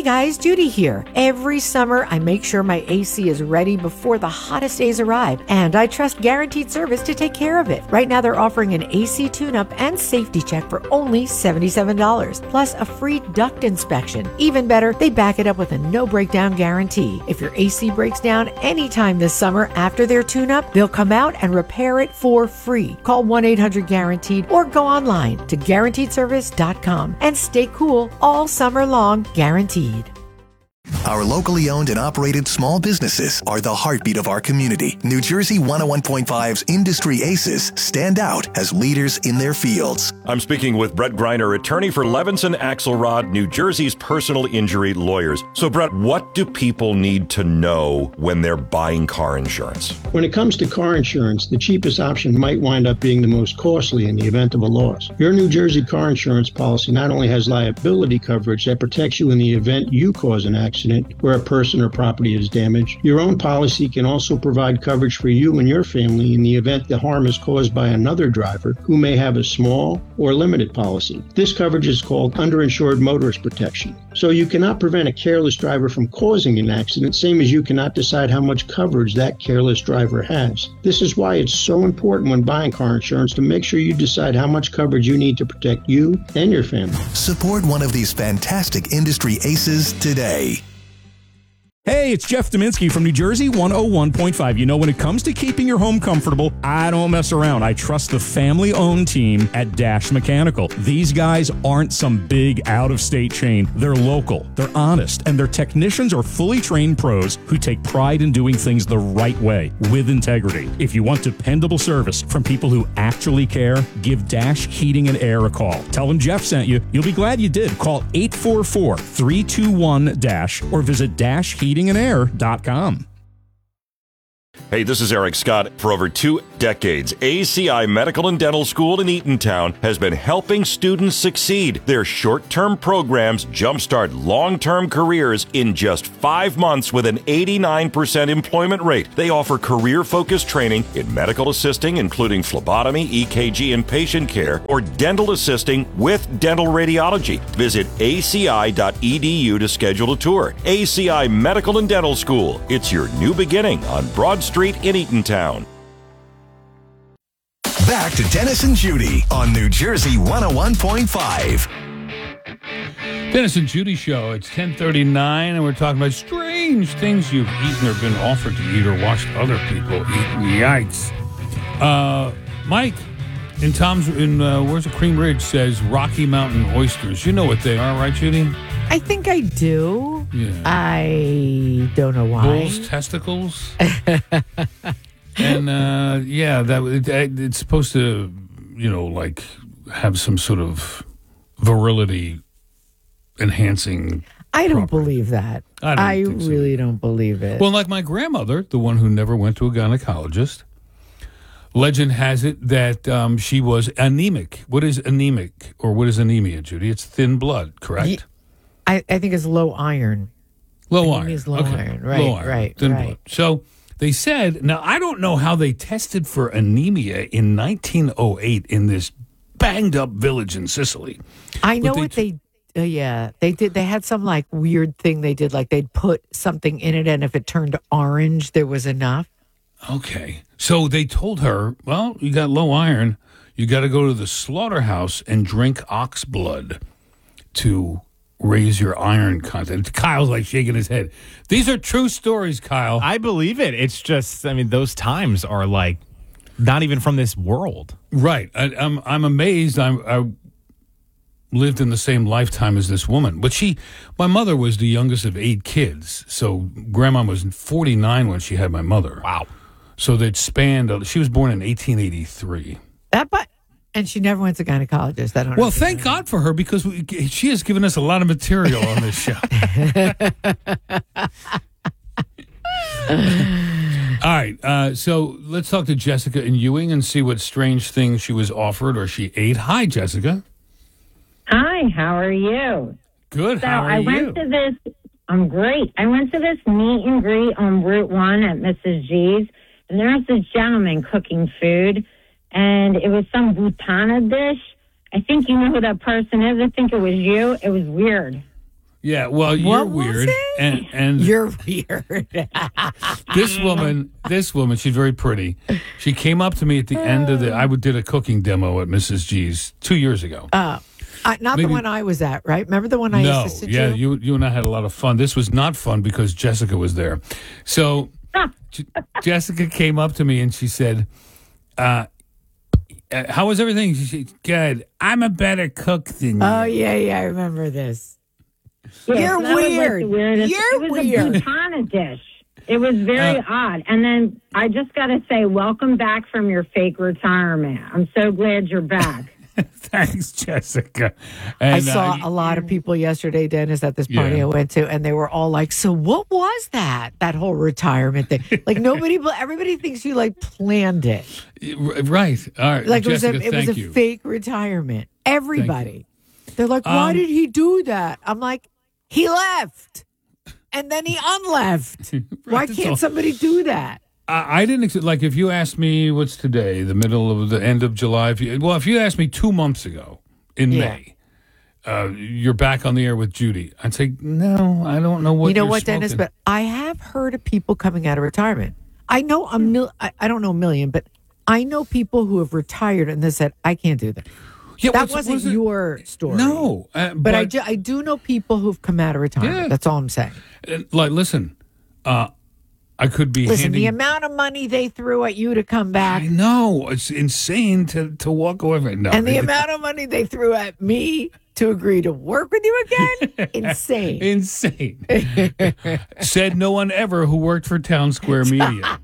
guys, Judy here. Every summer, I make sure my AC is ready before the hottest days arrive, and I trust Guaranteed Service to take care of it. Right now, they're offering an AC tune-up and safety check for only $77, plus a free duct inspection. Even better, they back it up with a no-breakdown guarantee. If your AC breaks down anytime this summer after their tune-up, they'll come out and repair it for free. Call 1-800-GUARANTEED or go online to GuaranteedService.com and stay cool all summer long, guaranteed. Our locally owned and operated small businesses are the heartbeat of our community. New Jersey 101.5's Industry Aces stand out as leaders in their fields. I'm speaking with Brett Greiner, attorney for Levinson Axelrod, New Jersey's personal injury lawyers. So, Brett, what do people need to know when they're buying car insurance? When it comes to car insurance, the cheapest option might wind up being the most costly in the event of a loss. Your New Jersey car insurance policy not only has liability coverage that protects you in the event you cause an accident where a person or property is damaged, your own policy can also provide coverage for you and your family in the event the harm is caused by another driver who may have a small or limited policy. This coverage is called underinsured motorist protection. So you cannot prevent a careless driver from causing an accident, same as you cannot decide how much coverage that careless driver has. This is why it's so important when buying car insurance to make sure you decide how much coverage you need to protect you and your family. Support one of these fantastic industry aces today. Hey, it's Jeff Dominski from New Jersey 101.5. You know, when it comes to keeping your home comfortable, I don't mess around. I trust the family-owned team at Dash Mechanical. These guys aren't some big out-of-state chain. They're local, they're honest, and their technicians are fully trained pros who take pride in doing things the right way, with integrity. If you want dependable service from people who actually care, give Dash Heating and Air a call. Tell them Jeff sent you. You'll be glad you did. Call 844-321-DASH or visit dashheatingandair.com. Hey, this is Eric Scott. For over 2 decades, ACI Medical and Dental School in Eatontown has been helping students succeed. Their short-term programs jumpstart long-term careers in just 5 months with an 89% employment rate. They offer career-focused training in medical assisting, including phlebotomy, EKG, and patient care, or dental assisting with dental radiology. Visit aci.edu to schedule a tour. ACI Medical and Dental School. It's your new beginning on Broad Street in Eatontown. Back to Dennis and Judy on New Jersey 101.5. Dennis and Judy Show. It's 10:39, and we're talking about strange things you've eaten or been offered to eat or watched other people eat. Yikes. Mike in where's the Cream Ridge says Rocky Mountain oysters. You know what they are, right, Judy? I think I do. Yeah. I don't know why. Bull's testicles. And it's supposed to, like have some sort of virility enhancing. I don't believe that. I really don't believe it. Well, like my grandmother, the one who never went to a gynecologist, legend has it that she was anemic. What is anemic, or what is anemia, Judy? It's thin blood, correct? I think it's low iron. Low iron. Is low iron. Right, low iron, right, thin right. blood. So they said, now I don't know how they tested for anemia in 1908 in this banged up village in Sicily. I know what they did. They had some like weird thing they did, like they'd put something in it, and if it turned orange, there was enough. Okay. So they told her, well, you got low iron. You got to go to the slaughterhouse and drink ox blood to raise your iron content. Kyle's like shaking his head. These are true stories, Kyle. I believe it. It's just, those times are like not even from this world. Right. I'm amazed. I lived in the same lifetime as this woman. But my mother was the youngest of 8 kids. So Grandma was 49 when she had my mother. Wow. So they'd spanned, she was born in 1883. And she never went to gynecologist. Well, thank God for her, because she has given us a lot of material on this show. All right, so let's talk to Jessica in Ewing and see what strange thing she was offered or she ate. Hi, Jessica. Hi, how are you? Good, how are you? I'm great. I went to this meet and greet on Route 1 at Mrs. G's, and there was this gentleman cooking food, and it was some butana dish. I think you know who that person is. I think it was you. It was weird. Yeah, well, you're What was weird, it? and You're weird. this woman, she's very pretty. She came up to me at the end of I did a cooking demo at Mrs. G's 2 years ago. Not Maybe- the one I was at, right? Remember the one I No, assisted yeah, you? you and I had a lot of fun. This was not fun because Jessica was there. So Jessica came up to me and she said, how was everything? She said, good. I'm a better cook than you. Oh, yeah, I remember this. Yes, You're that was, like, weird. the weirdest. You're it was weird. a butana dish. It was very odd. And then I just got to say, welcome back from your fake retirement. I'm so glad you're back. Thanks, Jessica. And, I saw a lot of people yesterday, Dennis, at this party Yeah. I went to, and they were all like, so what was that whole retirement thing? Like, everybody thinks you, like, planned it. Right. All right. Like, Jessica, it was thank a you. fake retirement. Everybody. They're like, why did he do that? I'm like, he left. And then he unleft. Why that's can't all. somebody do that? I didn't like if you asked me what's today, the middle of the end of July. If you asked me 2 months ago in May, you're back on the air with Judy, I'd say no. I don't know what You know you're what, smoking. Dennis? But I have heard of people coming out of retirement. I know I don't know a million, but I know people who have retired and they said, I can't do that. Yeah, That wasn't your story. No, But I do know people who've come out of retirement. Yeah. That's all I'm saying. like listen. I could be Listen, handing. the amount of money they threw at you to come back, I know it's insane to walk away from it. No, and the amount of money they threw at me to agree to work with you again, insane. insane. Said no one ever who worked for Town Square Media.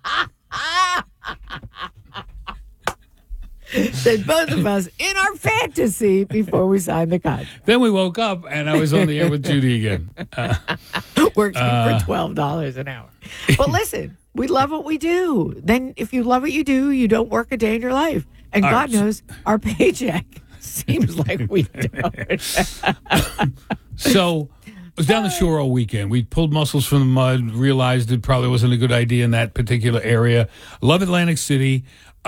Said both of us in our fantasy before we signed the contract. Then we woke up and I was on the air with Judy again. Working for $12 an hour. But listen, we love what we do. Then if you love what you do, you don't work a day in your life. And All God right. knows our paycheck seems like we don't. So I was down the shore all weekend. We pulled mussels from the mud, realized it probably wasn't a good idea in that particular area. Love Atlantic City.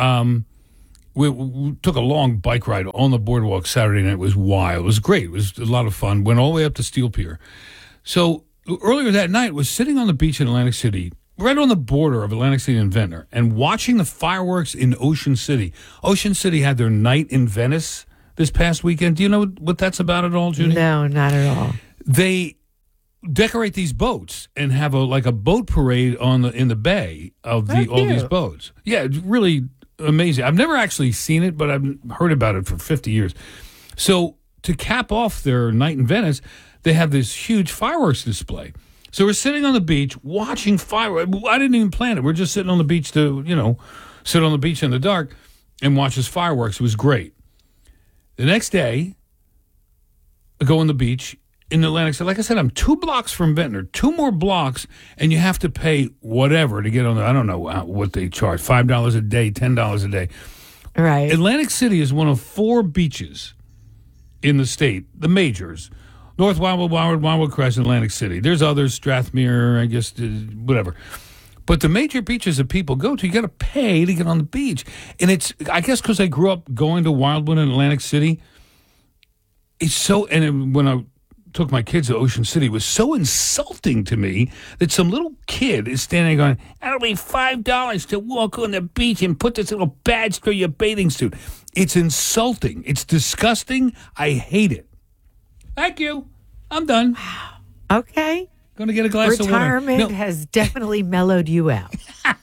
We took a long bike ride on the boardwalk Saturday night. It was wild. It was great. It was a lot of fun. Went all the way up to Steel Pier. So earlier that night, was sitting on the beach in Atlantic City, right on the border of Atlantic City and Ventnor, and watching the fireworks in Ocean City. Ocean City had their night in Venice this past weekend. Do you know what that's about at all, Judy? No, not at all. They decorate these boats and have a boat parade in the bay of all these boats. Yeah, it's really amazing. I've never actually seen it, but I've heard about it for 50 years. So to cap off their night in Venice, they have this huge fireworks display. So we're sitting on the beach watching fireworks. I didn't even plan it. We're just sitting on the beach to, sit on the beach in the dark and watch this fireworks. It was great. The next day, I go on the beach in Atlantic City. Like I said, I'm 2 blocks from Ventnor, 2 more blocks, and you have to pay whatever to get on there. I don't know what they charge, $5 a day, $10 a day. Right. Atlantic City is one of 4 beaches in the state, the majors. North Wildwood Crest, Atlantic City. There's others, Strathmere, I guess, whatever. But the major beaches that people go to, you got to pay to get on the beach. And it's, I guess because I grew up going to Wildwood and Atlantic City, it's so, when I took my kids to Ocean City, it was so insulting to me that some little kid is standing going, that'll be $5 to walk on the beach and put this little badge through your bathing suit. It's insulting. It's disgusting. I hate it. Thank you. I'm done. Okay. Going to get a glass of water. Retirement has definitely mellowed you out.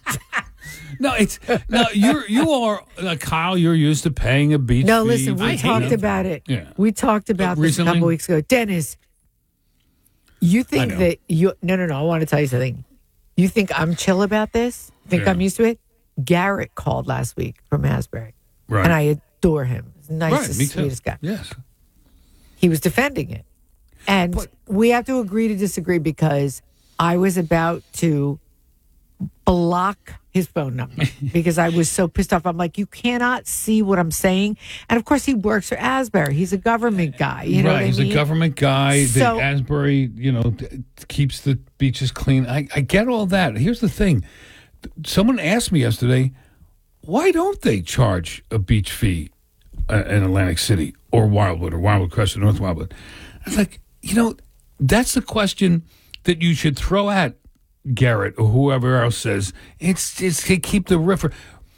You are Kyle. You're used to paying a beach. No, fee. listen, we talked about it. Yeah. We talked about this a Recently? couple weeks ago. Dennis, you think know. that you no, I want to tell you something. You think I'm chill about this? Think Yeah. I'm used to it? Garrett called last week from Asbury. Right. And I adore him. He's the Right, nicest, me too. sweetest guy. Yes. He was defending it. And we have to agree to disagree because I was about to block his phone number because I was so pissed off. I'm like, you cannot see what I'm saying. And of course, he works for Asbury. He's a government guy. You know what I He's mean? a government guy. So- the Asbury, keeps the beaches clean. I get all that. Here's the thing. Someone asked me yesterday, why don't they charge a beach fee in Atlantic City or Wildwood Crest or North Wildwood? I was like, That's the question that you should throw at Garrett or whoever else says. It's they keep the river.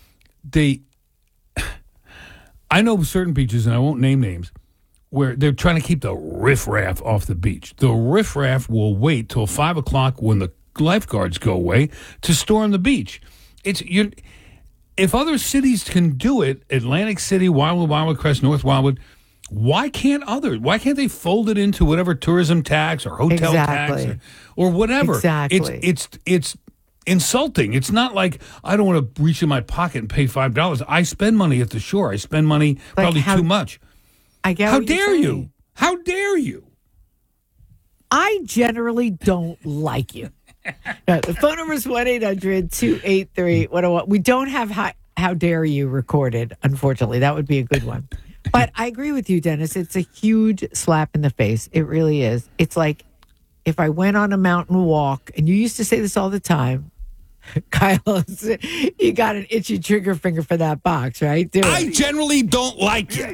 I know certain beaches, and I won't name names, where they're trying to keep the riffraff off the beach. The riffraff will wait till 5 o'clock when the lifeguards go away to storm the beach. If other cities can do it, Atlantic City, Wildwood Crest, North Wildwood, why can't they fold it into whatever tourism tax or hotel tax or whatever? Exactly. It's insulting. It's not like I don't want to reach in my pocket and pay $5. I spend money at the shore. I spend money probably too much. I get. How dare you? How dare you? I generally don't like you. No, the phone number is 1-800-283-101. We don't have how dare you recorded, unfortunately. That would be a good one. But I agree with you, Dennis. It's a huge slap in the face. It really is. It's like if I went on a mountain walk, and you used to say this all the time, Kyle, you got an itchy trigger finger for that box, right? I generally don't like you.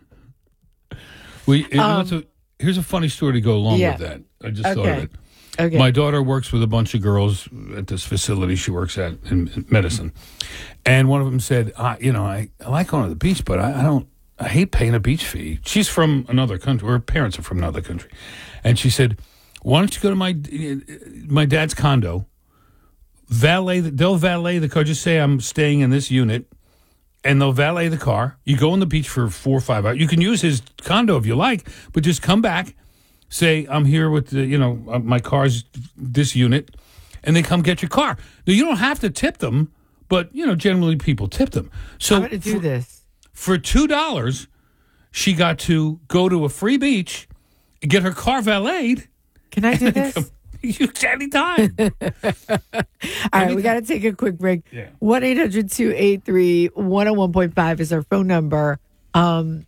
Here's a funny story to go along with that. I just thought of it. Okay. My daughter works with a bunch of girls at this facility she works at in medicine. And one of them said, I like going to the beach, but I hate paying a beach fee. She's from another country. Her parents are from another country. And she said, why don't you go to my dad's condo, they'll valet the car, just say I'm staying in this unit, and they'll valet the car. You go on the beach for 4 or 5 hours. You can use his condo if you like, but just come back, say I'm here with my car's this unit, and they come get your car. Now, you don't have to tip them, but generally people tip them. So I'm going to do this. For $2, she got to go to a free beach, get her car valeted. Can I do this? Anytime. All right, we got to take a quick break. Yeah. 1-800-283-101.5 is our phone number. The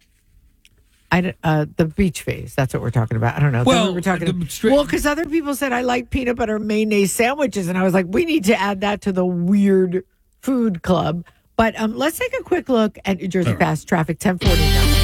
beach phase. That's what we're talking about. I don't know. Well, we were talking because other people said I like peanut butter mayonnaise sandwiches, and I was like, we need to add that to the weird food club. But let's take a quick look at New Jersey Fast Traffic 1040 now.